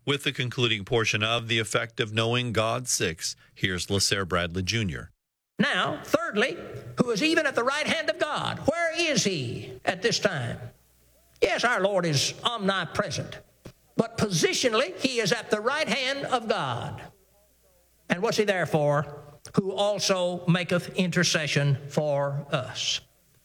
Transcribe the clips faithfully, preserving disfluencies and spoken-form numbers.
With the concluding portion of The Effect of Knowing God six, here's LaSare Bradley Junior Now, thirdly, who is even at the right hand of God. Where is he at this time? Yes, our Lord is omnipresent, but positionally, he is at the right hand of God. And what's he there for? Who also maketh intercession for us.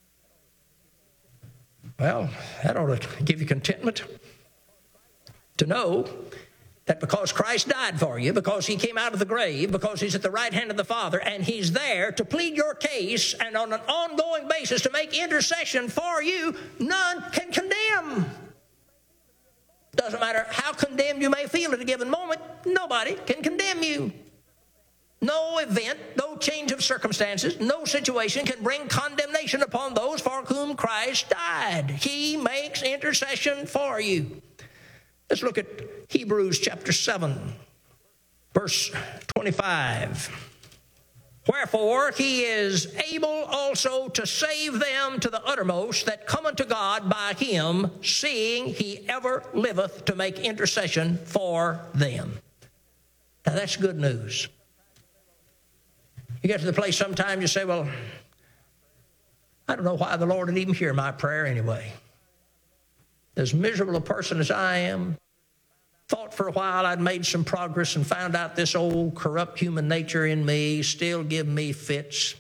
Well, that ought to give you contentment to know that because Christ died for you, because he came out of the grave, because he's at the right hand of the Father, and he's there to plead your case and on an ongoing basis to make intercession for you, none can condemn. Doesn't matter how condemned you may feel at a given moment, nobody can condemn you. No event, no change of circumstances, no situation can bring condemnation upon those for whom Christ died. He makes intercession for you. Let's look at Hebrews chapter seven, verse twenty-five. Wherefore he is able also to save them to the uttermost that come unto God by him, seeing he ever liveth to make intercession for them. Now that's good news. You get to the place sometimes you say, well, I don't know why the Lord would even hear my prayer anyway. As miserable a person as I am, thought for a while I'd made some progress and found out this old corrupt human nature in me still give me fits.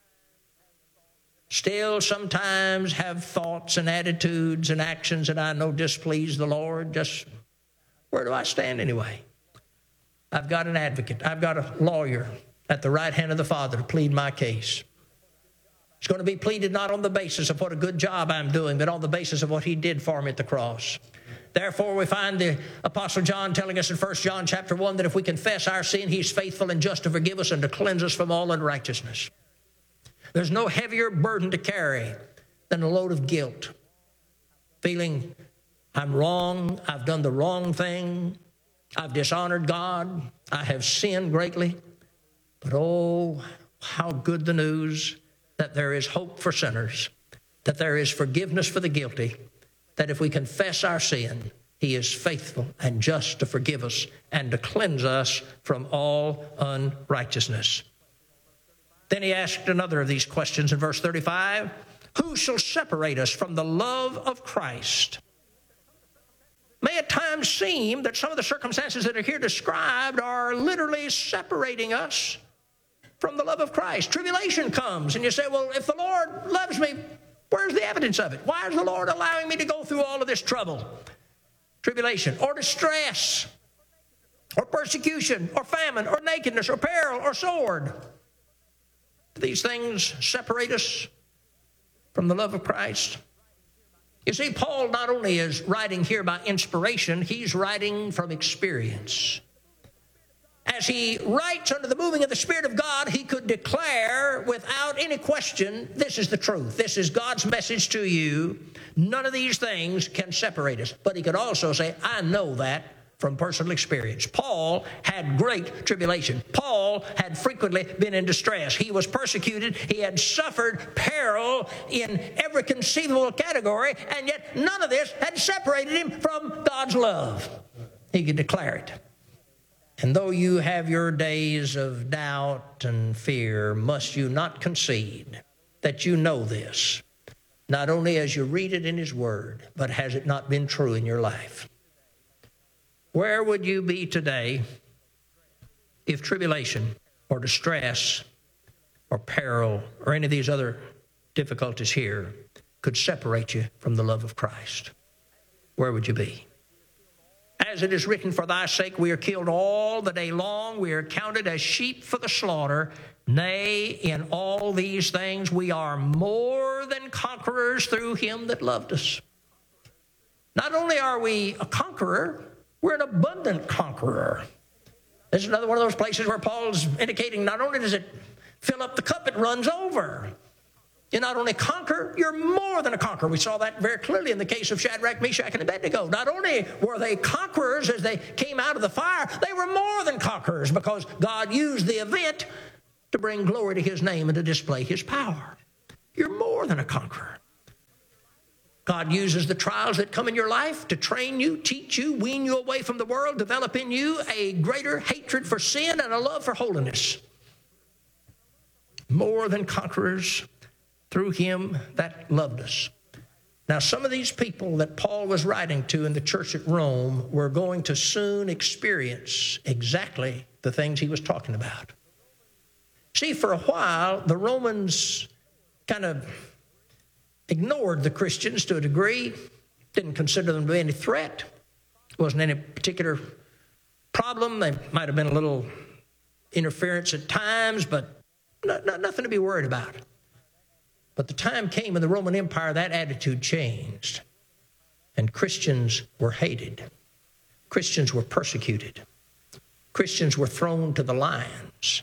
Still sometimes have thoughts and attitudes and actions that I know displease the Lord. Just where do I stand anyway? I've got an advocate. I've got a lawyer at the right hand of the Father to plead my case. It's going to be pleaded not on the basis of what a good job I'm doing, but on the basis of what he did for me at the cross. Therefore, we find the Apostle John telling us in First John chapter one that if we confess our sin, he's faithful and just to forgive us and to cleanse us from all unrighteousness. There's no heavier burden to carry than a load of guilt. Feeling I'm wrong, I've done the wrong thing, I've dishonored God, I have sinned greatly. But oh, how good the news that there is hope for sinners, that there is forgiveness for the guilty, that if we confess our sin, he is faithful and just to forgive us and to cleanse us from all unrighteousness. Then he asked another of these questions in verse thirty-five, who shall separate us from the love of Christ? May at times seem that some of the circumstances that are here described are literally separating us from the love of Christ. Tribulation comes, and you say, well, if the Lord loves me, where's the evidence of it? Why is the Lord allowing me to go through all of this trouble? Tribulation, or distress, or persecution, or famine, or nakedness, or peril, or sword. These things separate us from the love of Christ. You see, Paul not only is writing here by inspiration, he's writing from experience. As he writes under the moving of the Spirit of God, he could declare without any question, this is the truth. This is God's message to you. None of these things can separate us. But he could also say, I know that from personal experience. Paul had great tribulation. Paul had frequently been in distress. He was persecuted. He had suffered peril in every conceivable category, and yet none of this had separated him from God's love. He could declare it. And though you have your days of doubt and fear, must you not concede that you know this, not only as you read it in his word, but has it not been true in your life? Where would you be today if tribulation or distress or peril or any of these other difficulties here could separate you from the love of Christ? Where would you be? As it is written, for thy sake we are killed all the day long. We are counted as sheep for the slaughter. Nay, in all these things we are more than conquerors through him that loved us. Not only are we a conqueror, we're an abundant conqueror. This is another one of those places where Paul's indicating not only does it fill up the cup, it runs over. You not only conquer, you're more than a conqueror. We saw that very clearly in the case of Shadrach, Meshach, and Abednego. Not only were they conquerors as they came out of the fire, they were more than conquerors because God used the event to bring glory to his name and to display his power. You're more than a conqueror. God uses the trials that come in your life to train you, teach you, wean you away from the world, develop in you a greater hatred for sin and a love for holiness. More than conquerors through him that loved us. Now, some of these people that Paul was writing to in the church at Rome were going to soon experience exactly the things he was talking about. See, for a while, the Romans kind of ignored the Christians to a degree, didn't consider them to be any threat. Wasn't any particular problem. There might have been a little interference at times, but not, not, nothing to be worried about. But the time came in the Roman Empire, that attitude changed. And Christians were hated. Christians were persecuted. Christians were thrown to the lions.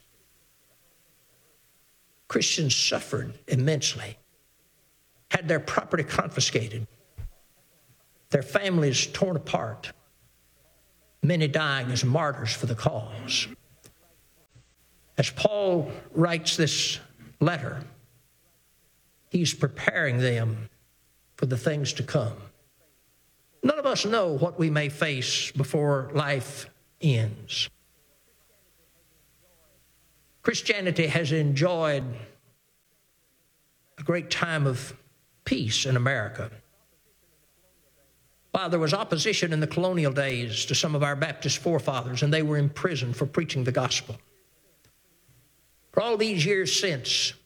Christians suffered immensely, had their property confiscated, their families torn apart, many dying as martyrs for the cause. As Paul writes this letter, he's preparing them for the things to come. None of us know what we may face before life ends. Christianity has enjoyed a great time of peace in America. While there was opposition in the colonial days to some of our Baptist forefathers, and they were imprisoned for preaching the gospel. For all these years since,